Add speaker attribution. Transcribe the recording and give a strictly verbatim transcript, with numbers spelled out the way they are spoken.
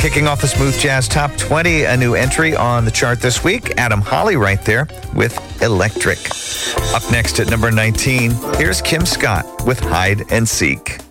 Speaker 1: Kicking off the Smooth Jazz Top twenty, a new entry on the chart this week. Adam Holly right there with Electric. Up next at number nineteen, here's Kim Scott with Hide and Seek.